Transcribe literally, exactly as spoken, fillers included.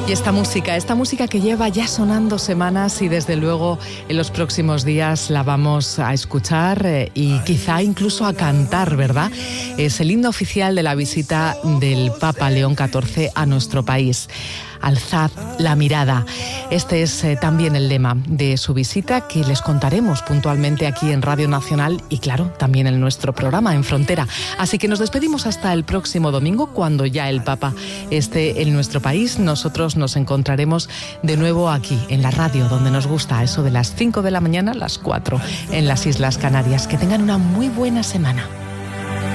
Y esta música, esta música que lleva ya sonando semanas y desde luego en los próximos días la vamos a escuchar eh, y quizá incluso a cantar, ¿verdad? Es el himno oficial de la visita del Papa León catorce a nuestro país. Alzad la mirada. Este es eh, también el lema de su visita, que les contaremos puntualmente aquí en Radio Nacional y claro, también en nuestro programa En Frontera. Así que nos despedimos hasta el próximo domingo, cuando ya el Papa esté en nuestro país. Nosotros nos encontraremos de nuevo aquí en la radio, donde nos gusta, a eso de las cinco de la mañana, las cuatro en las Islas Canarias. Que tengan una muy buena semana.